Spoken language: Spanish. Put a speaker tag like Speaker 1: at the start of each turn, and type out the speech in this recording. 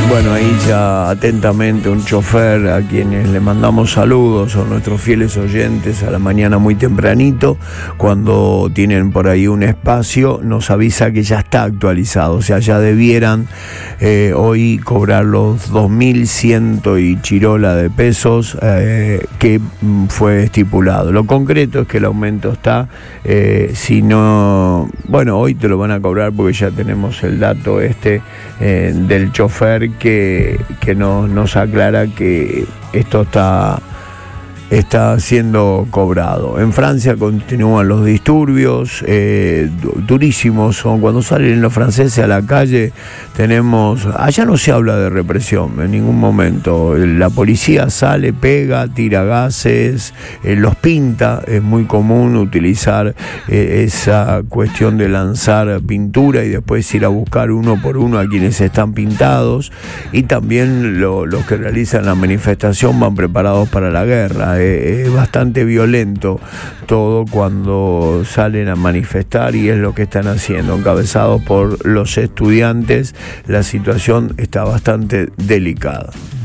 Speaker 1: Bueno, ahí ya atentamente un chofer a quienes le mandamos saludos, a nuestros fieles oyentes, a la mañana muy tempranito, cuando tienen por ahí un espacio, nos avisa que ya está actualizado, o sea, ya debieran hoy cobrar los 2.100 y chirola de pesos que fue estipulado. Lo concreto es que el aumento está, si no, bueno, hoy te lo van a cobrar porque ya tenemos el dato del chofer que nos aclara que esto está siendo cobrado. En Francia continúan los disturbios durísimos. Cuando salen los franceses a la calle allá no se habla de represión en ningún momento. La policía sale, pega, tira gases, los pinta. Es muy común utilizar esa cuestión de lanzar pintura y después ir a buscar uno por uno a quienes están pintados, y también los que realizan la manifestación van preparados para la guerra. Es bastante violento todo cuando salen a manifestar, y es lo que están haciendo, encabezados por los estudiantes. La situación está bastante delicada.